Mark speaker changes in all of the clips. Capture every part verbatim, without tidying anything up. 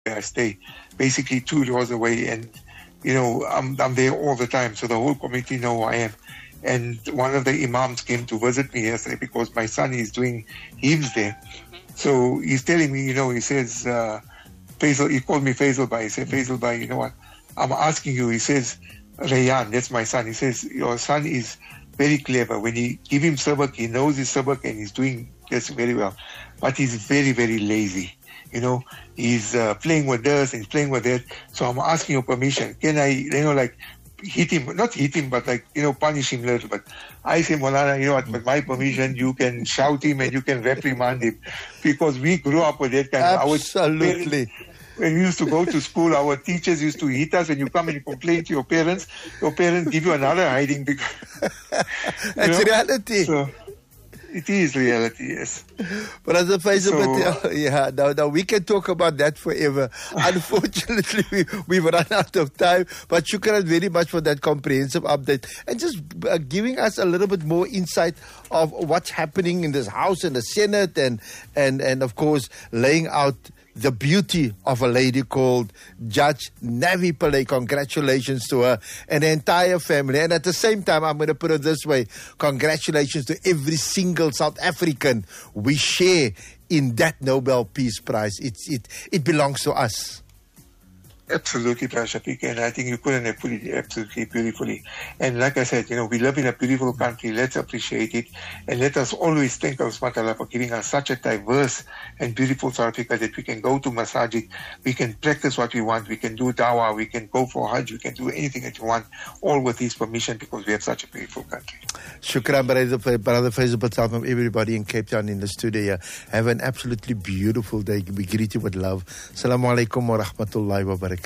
Speaker 1: where I stay, basically two doors away, and you know I'm I'm there all the time, so the whole community know who I am. And one of the imams came to visit me yesterday because my son is doing hymns there. So he's telling me, you know, he says, uh, Faisal, he called me Faisal Bhai. He said, Faisal Bhai, you know what? I'm asking you. He says, Rayyan, that's my son. He says, your son is very clever. When you give him sabak, he knows his sabak and he's doing this very well. But he's very, very lazy. You know, he's uh, playing with this and he's playing with that. So I'm asking your permission. Can I, you know, like, hit him, not hit him, but like, you know, punish him a little bit. I say, Maulana, you know what, with my permission, you can shout him and you can reprimand him. Because we grew up with that kind of...
Speaker 2: Absolutely.
Speaker 1: When we used to go to school, our teachers used to hit us. When you come and you complain to your parents, your parents give you another hiding. Because,
Speaker 2: That's know? reality.
Speaker 1: So, it is reality, yes.
Speaker 2: Brother Faisal,
Speaker 1: So-
Speaker 2: but, uh, yeah, now, now we can talk about that forever. Unfortunately, we, we've run out of time. But shukran very much for that comprehensive update and just uh, giving us a little bit more insight of what's happening in this House and the Senate, and and and of course laying out the beauty of a lady called Judge Navi Pillay. Congratulations to her and the entire family. And at the same time, I'm going to put it this way, congratulations to every single South African we share in that Nobel Peace Prize. It's, it, it belongs to us.
Speaker 1: Absolutely, Shafiq, and I think you couldn't have put it absolutely beautifully. And like I said, you know, we live in a beautiful country. Let's appreciate it, and let us always thank Allah subhanahu wa ta'ala for giving us such a diverse and beautiful South Africa that we can go to masajid, we can practice what we want, we can do dawah, we can go for hajj, we can do anything that you want, all with His permission, because we have such a beautiful country.
Speaker 2: Shukran, Brother, Brother Faisal Patel, from everybody in Cape Town in the studio here. Have an absolutely beautiful day. We greet you with love. Assalamu alaikum wa rahmatullahi wa barakatuh.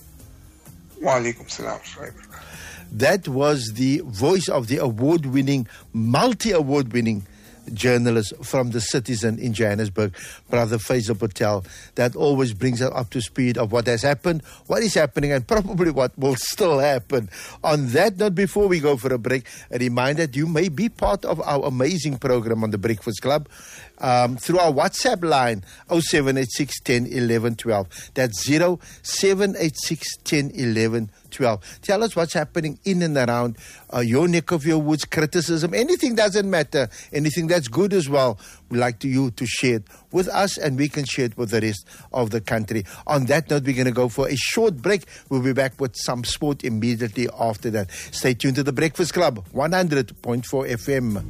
Speaker 1: Wa alaikum salam.
Speaker 2: That was the voice of the award-winning, multi-award-winning journalist from the Citizen in Johannesburg, Brother Faisal Patel. That always brings us up to speed of what has happened, what is happening, and probably what will still happen. On that note, before we go for a break, a reminder that you may be part of our amazing program on the Breakfast Club um, through our WhatsApp line, oh seven eight six, one oh, one one, one two. That's oh seven eight six, one oh, one one, twelve. Tell us what's happening in and around uh, your neck of your woods, criticism, anything doesn't matter, anything that's good as well. We'd like to you to share it with us, and we can share it with the rest of the country. On that note, we're going to go for a short break. We'll be back with some sport immediately after that. Stay tuned to the Breakfast Club, one hundred point four F M.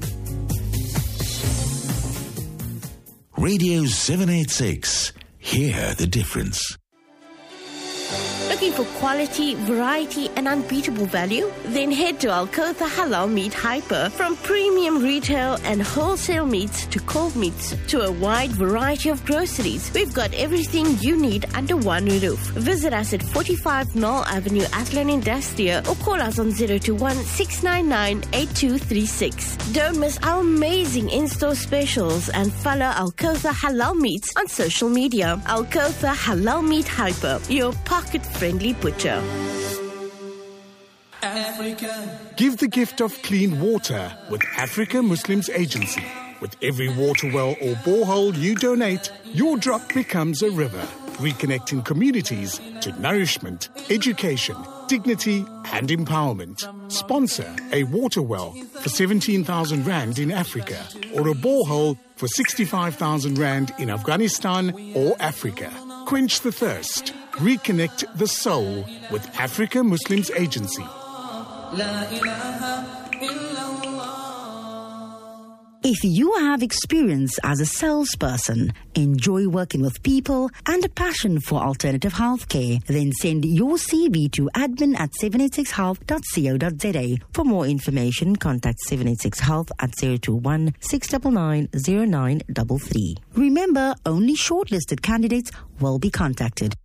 Speaker 3: Radio seven eighty-six. Hear the difference.
Speaker 4: Looking for quality, variety, and unbeatable value? Then head to Al-Kotha Halal Meat Hyper. From premium retail and wholesale meats to cold meats to a wide variety of groceries, we've got everything you need under one roof. Visit us at forty-five Knoll Avenue, Athlone Industria, or call us on zero two one, six nine nine, eight two three six. Don't miss our amazing in-store specials and follow Al-Kotha Halal Meats on social media. Al-Kotha Halal Meat Hyper, your pocket-friendly butcher.
Speaker 5: Africa. Give the gift of clean water with Africa Muslims Agency. With every water well or borehole you donate, your drop becomes a river, reconnecting communities to nourishment, education, dignity and empowerment. Sponsor a water well for seventeen thousand rand in Africa, or a borehole for sixty-five thousand rand in Afghanistan or Africa. Quench the thirst. Reconnect the soul with Africa Muslims Agency.
Speaker 6: If you have experience as a salesperson, enjoy working with people, and a passion for alternative healthcare, then send your C V to admin at seven eight six health dot co dot za. For more information, contact seven eight six health at zero two one, six nine nine, zero nine three three. Remember, only shortlisted candidates will be contacted.